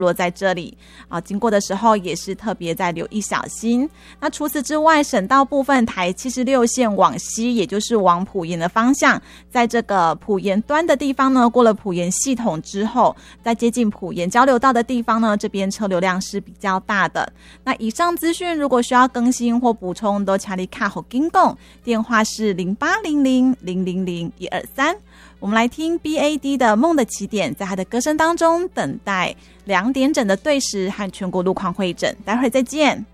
落在这里经过的时候也是特别在留意小心。那除此之外，省道部分台76线往西，也就是往埔盐的方向，在这个埔盐端的地方呢，过了埔盐系统之后，在接近埔盐交流道的地方呢，这边车流量是比较大的。那以上资讯如果需要更新或补充，都请你卡好跟讲，电话是0800000123。我们来听 BAD 的《梦的起点》，在他的歌声当中等待2点整的对时和全国路况会诊。待会儿再见。